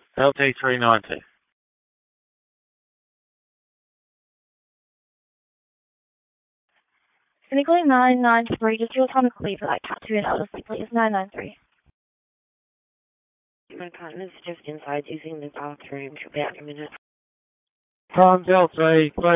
LT390. Nicola 993, just your time to clear for that cat 2 and Ellerslie, please. 993. My partner is just inside using the bathroom. She'll be out in a minute. Times L3,